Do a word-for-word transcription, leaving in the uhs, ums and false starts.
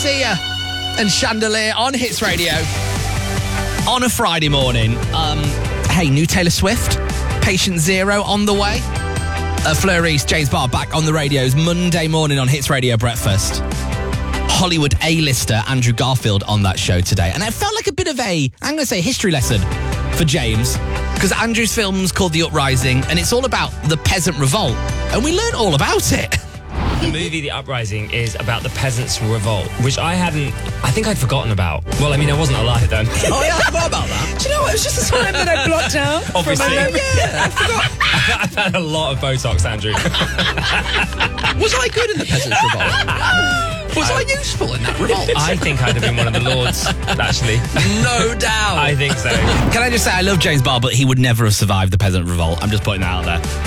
Sia and Chandelier on Hits Radio on a Friday morning. Um, hey, new Taylor Swift, Patient Zero on the way. Uh, Fleur East, James Barr back on the radios Monday morning on Hits Radio Breakfast. Hollywood A-lister Andrew Garfield on that show today. And it felt like a bit of a, I'm going to say, history lesson for James, because Andrew's film's called The Uprising, and it's all about the peasant revolt. And we learned all about it. The movie The Uprising is about the peasants' revolt, which I hadn't, I think I'd forgotten about. Well, I mean, I wasn't alive then. Oh, yeah, I forgot about that. Do you know what? It was just a time that I blocked out. Obviously. From my memory. Yeah, I forgot. I've had a lot of Botox, Andrew. Was I good in the peasants' revolt? Was I useful in that revolt? I think I'd have been one of the lords, actually. No doubt. I think so. Can I just say, I love James Barr, but he would never have survived the peasant revolt. I'm just putting that out there.